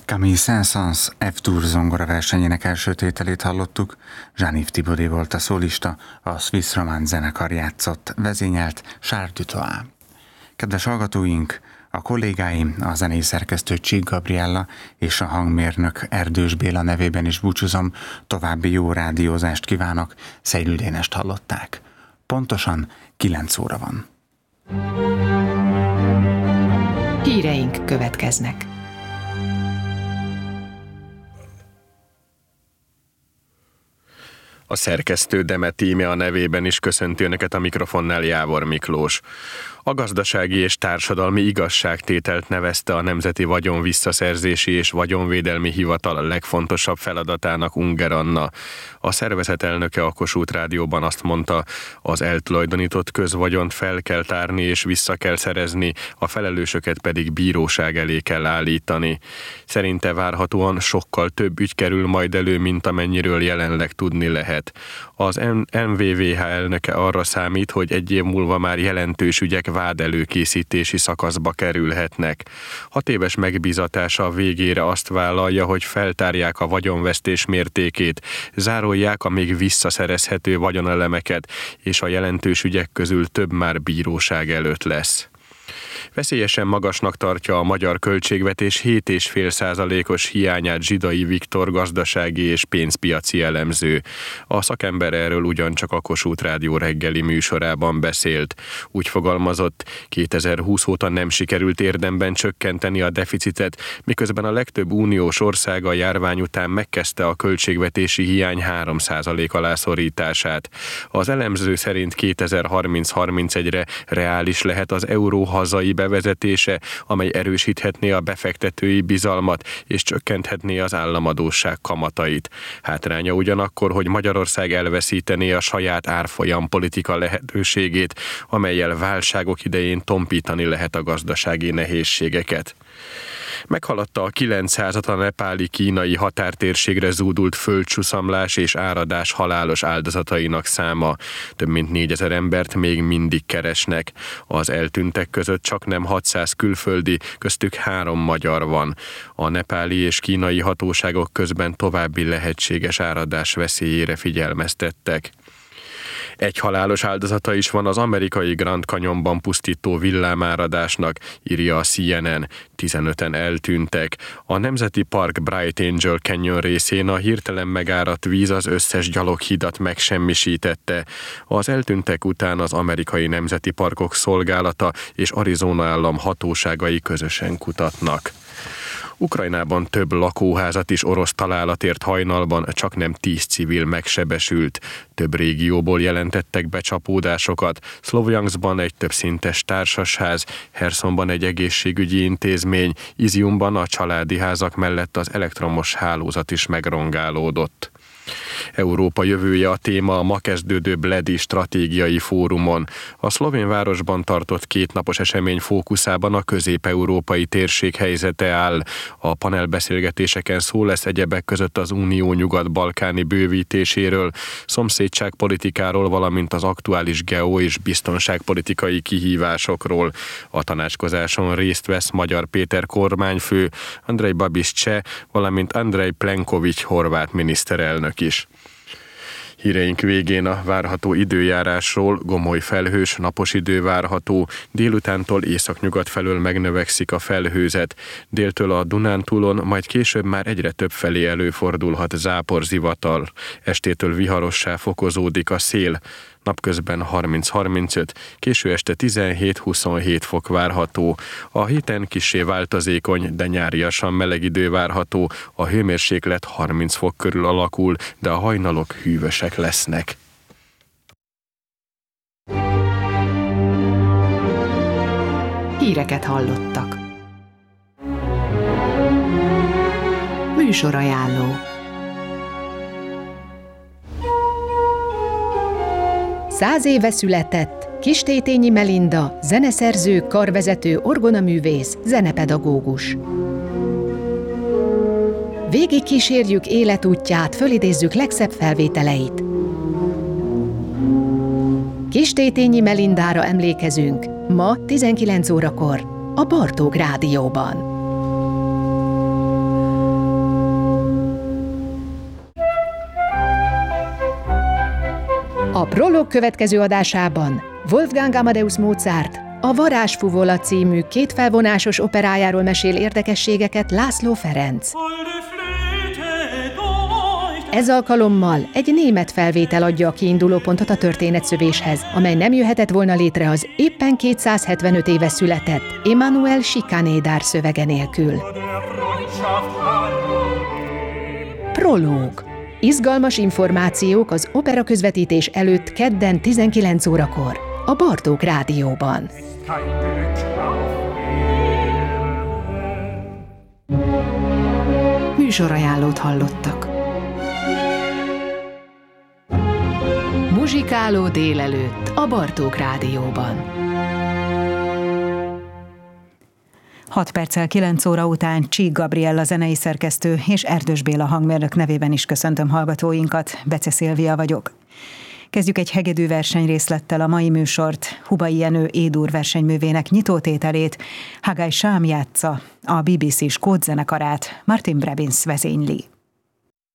Camille Saint-Saëns F-Dur zongora versenyének első tételét hallottuk, Jean-Yves Thibaudet volt a szólista, a Swiss Romance zenekar játszott, vezényelt Charles Dutoit. Kedves hallgatóink, a kollégáim, a zenei szerkesztő Csík Gabriella és a hangmérnök Erdős Béla nevében is búcsúzom, további jó rádiózást kívánok, Szejlő Dénest hallották. Pontosan 9 óra van. Híreink következnek. A szerkesztő Demet Íme a nevében is köszönti Önöket, a mikrofonnál Jávor Miklós. A gazdasági és társadalmi igazságtételt nevezte a Nemzeti Vagyon Visszaszerzési és Vagyonvédelmi Hivatal legfontosabb feladatának Unger Anna. A szervezet elnöke a Kossuth Rádióban azt mondta, az eltulajdonított közvagyont fel kell tárni és vissza kell szerezni, a felelősöket pedig bíróság elé kell állítani. Szerinte várhatóan sokkal több ügy kerül majd elő, mint amennyiről jelenleg tudni lehet. Az NVVH elnöke arra számít, hogy egy év múlva már jelentős ügyek vádelőkészítési szakaszba kerülhetnek. 6 éves megbízatása végére azt vállalja, hogy feltárják a vagyonvesztés mértékét, zárolják a még visszaszerezhető vagyonelemeket, és a jelentős ügyek közül több már bíróság előtt lesz. Veszélyesen magasnak tartja a magyar költségvetés 7,5%-os hiányát Zsidai Viktor gazdasági és pénzpiaci elemző. A szakember erről ugyancsak a Kossuth Rádió reggeli műsorában beszélt. Úgy fogalmazott, 2020 óta nem sikerült érdemben csökkenteni a deficitet, miközben a legtöbb uniós ország a járvány után megkezdte a költségvetési hiány 3% alá szorítását. Az elemző szerint 2030-31-re reális lehet az euró hazai bevezetése, amely erősíthetné a befektetői bizalmat és csökkenthetné az államadósság kamatait. Hátránya ugyanakkor, hogy Magyarország elveszítené a saját árfolyampolitika lehetőségét, amellyel válságok idején tompítani lehet a gazdasági nehézségeket. Meghaladta a 900-at a nepáli-kínai határtérségre zúdult földcsuszamlás és áradás halálos áldozatainak száma. Több mint 4000 embert még mindig keresnek. Az eltűntek között csaknem 600 külföldi, köztük 3 magyar van. A nepáli és kínai hatóságok közben további lehetséges áradás veszélyére figyelmeztettek. Egy halálos áldozata is van az amerikai Grand Canyonban pusztító villámáradásnak, írja a CNN. 15-en eltűntek. A Nemzeti Park Bright Angel Canyon részén a hirtelen megáradt víz az összes gyaloghidat megsemmisítette. Az eltűntek után az Amerikai Nemzeti Parkok Szolgálata és Arizona állam hatóságai közösen kutatnak. Ukrajnában több lakóházat is orosz találat ért hajnalban, csaknem 10 civil megsebesült. Több régióból jelentettek becsapódásokat. Szlovjanskban egy többszintes társasház, Hersonban egy egészségügyi intézmény, Iziumban a családi házak mellett az elektromos hálózat is megrongálódott. Európa jövője a téma a ma kezdődő Bledi stratégiai fórumon. A szlovén városban tartott 2 napos esemény fókuszában a közép-európai térség helyzete áll. A panelbeszélgetéseken szó lesz egyebek között az Unió nyugat-balkáni bővítéséről, szomszédságpolitikáról, valamint az aktuális geo- és biztonságpolitikai kihívásokról. A tanácskozáson részt vesz Magyar Péter kormányfő, Andrej Babiš cseh, valamint Andrej Plenković horvát miniszterelnök is. Híreink végén a várható időjárásról: gomoly felhős, napos idő várható, délutántól északnyugat felől megnövekszik a felhőzet, déltől a Dunántúlon, majd később már egyre több felé előfordulhat záporzivatar, estétől viharossá fokozódik a szél, napközben 30-35, késő este 17-27 fok várható. A héten kissé változékony, de nyáriasan meleg idő várható, a hőmérséklet 30 fok körül alakul, de a hajnalok hűvösek lesznek. Híreket hallottak. Műsorajánló. Száz éve született Kistétényi Melinda, zeneszerző, karvezető, orgonaművész, zenepedagógus. Végig kísérjük életútját, fölidézzük legszebb felvételeit. Kistétényi Melindára emlékezünk ma 19 órakor a Bartók Rádióban. A prológ következő adásában Wolfgang Amadeus Mozart a Varázsfuvola című kétfelvonásos operájáról mesél érdekességeket László Ferenc. Ez alkalommal egy német felvétel adja a kiindulópontot a történetszövéshez, amely nem jöhetett volna létre az éppen 275 éve született Emanuel Schikaneder szövege nélkül. Prológ. Izgalmas információk az opera közvetítés előtt kedden 19 órakor a Bartók Rádióban. Műsorajánlót hallottak. Muzsikáló délelőtt a Bartók Rádióban. 6 perccel 9 óra után Csík Gabriella zenei szerkesztő és Erdős Béla hangmérnök nevében is köszöntöm hallgatóinkat, Bece Szilvia vagyok. Kezdjük egy hegedű versenyrészlettel a mai műsort. Hubai Jenő E-dur versenyművének nyitótételét Hagai Sám játsza, a BBC skót zenekarát Martin Brabins vezényli.